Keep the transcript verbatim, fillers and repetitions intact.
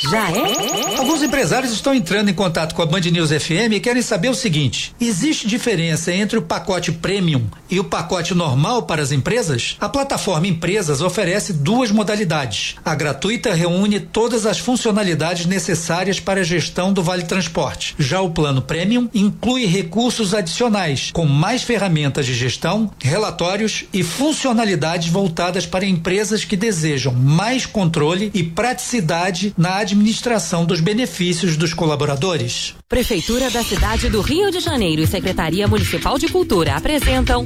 Já é? Alguns empresários estão entrando em contato com a Band News F M e querem saber o seguinte: existe diferença entre o pacote Premium e o pacote normal para as empresas? A plataforma Empresas oferece duas modalidades. A gratuita reúne todas as funcionalidades necessárias para a gestão do Vale Transporte. Já o plano Premium inclui recursos adicionais, com mais ferramentas de gestão, relatórios e funcionalidades voltadas para empresas que desejam mais controle e praticidade na administração dos benefícios dos colaboradores. Prefeitura da cidade do Rio de Janeiro e Secretaria Municipal de Cultura apresentam